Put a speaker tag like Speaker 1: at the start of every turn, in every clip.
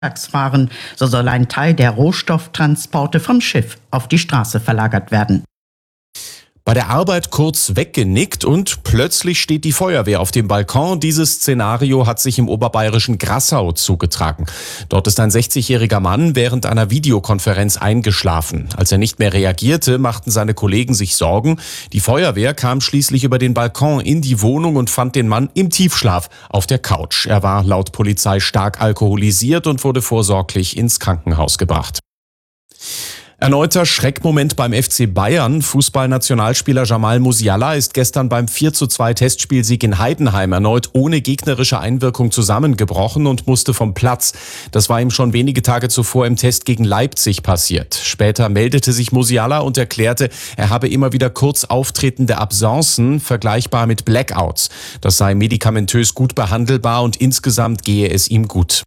Speaker 1: fahren, so soll ein Teil der Rohstofftransporte vom Schiff auf die Straße verlagert werden.
Speaker 2: Bei der Arbeit kurz weggenickt und plötzlich steht die Feuerwehr auf dem Balkon. Dieses Szenario hat sich im oberbayerischen Grassau zugetragen. Dort ist ein 60-jähriger Mann während einer Videokonferenz eingeschlafen. Als er nicht mehr reagierte, machten seine Kollegen sich Sorgen. Die Feuerwehr kam schließlich über den Balkon in die Wohnung und fand den Mann im Tiefschlaf auf der Couch. Er war laut Polizei stark alkoholisiert und wurde vorsorglich ins Krankenhaus gebracht. Erneuter Schreckmoment beim FC Bayern. Fußballnationalspieler Jamal Musiala ist gestern beim 4:2 Testspielsieg in Heidenheim erneut ohne gegnerische Einwirkung zusammengebrochen und musste vom Platz. Das war ihm schon wenige Tage zuvor im Test gegen Leipzig passiert. Später meldete sich Musiala und erklärte, er habe immer wieder kurz auftretende Absenzen, vergleichbar mit Blackouts. Das sei medikamentös gut behandelbar und insgesamt gehe es ihm gut.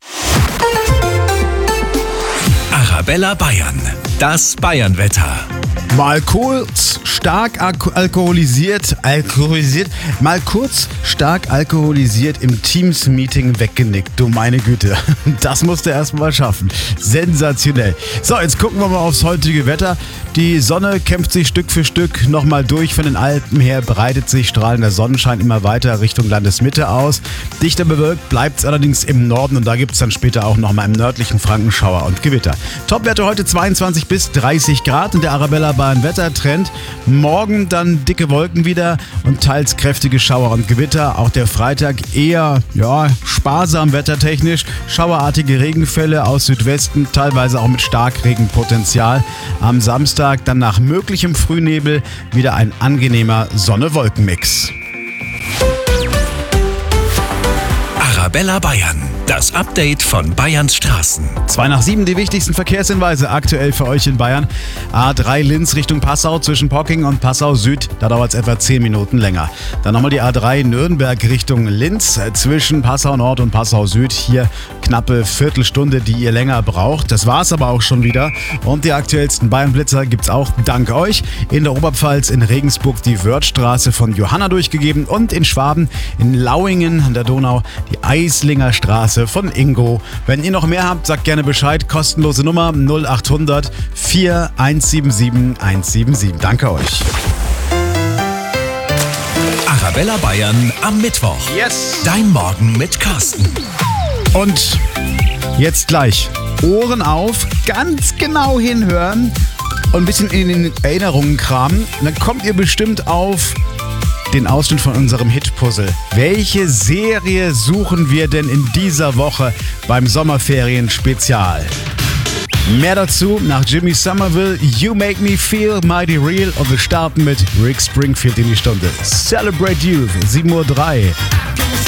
Speaker 3: Arabella Bayern, das Bayernwetter.
Speaker 4: Mal kurz stark alkoholisiert im Teams-Meeting weggenickt. Du meine Güte, das musst du erstmal schaffen. Sensationell. So, jetzt gucken wir mal aufs heutige Wetter. Die Sonne kämpft sich Stück für Stück nochmal durch von den Alpen her, breitet sich strahlender Sonnenschein immer weiter Richtung Landesmitte aus. Dichter bewölkt bleibt es allerdings im Norden und da gibt es dann später auch nochmal im nördlichen Franken Schauer und Gewitter. Topwerte heute 22 bis 30 Grad und der Arabella Bayern Wettertrend. Morgen dann dicke Wolken wieder und teils kräftige Schauer und Gewitter. Auch der Freitag eher sparsam wettertechnisch. Schauerartige Regenfälle aus Südwesten, teilweise auch mit Starkregenpotenzial. Am Samstag dann nach möglichem Frühnebel wieder ein angenehmer Sonne-Wolken-Mix.
Speaker 3: Arabella Bayern, das Update von Bayerns Straßen.
Speaker 4: 6:55, die wichtigsten Verkehrshinweise aktuell für euch in Bayern. A3 Linz Richtung Passau zwischen Pocking und Passau Süd, da dauert es etwa 10 Minuten länger. Dann nochmal die A3 Nürnberg Richtung Linz zwischen Passau Nord und Passau Süd. Hier knappe Viertelstunde, die ihr länger braucht. Das war's aber auch schon wieder. Und die aktuellsten Bayern-Blitzer gibt's auch dank euch. In der Oberpfalz in Regensburg die Wörthstraße von Johanna durchgegeben und in Schwaben in Lauingen an der Donau die Eislinger Straße von Ingo. Wenn ihr noch mehr habt, sagt gerne Bescheid. Kostenlose Nummer 0800 4177 177. Danke euch.
Speaker 3: Arabella Bayern am Mittwoch.
Speaker 4: Yes.
Speaker 3: Dein Morgen mit Carsten.
Speaker 4: Und jetzt gleich Ohren auf, ganz genau hinhören und ein bisschen in den Erinnerungen kramen. Und dann kommt ihr bestimmt auf den Ausschnitt von unserem Hit-Puzzle. Welche Serie suchen wir denn in dieser Woche beim Sommerferien-Spezial? Mehr dazu nach Jimmy Somerville, You Make Me Feel Mighty Real und wir starten mit Rick Springfield in die Stunde. Celebrate Youth, 7:03 Uhr.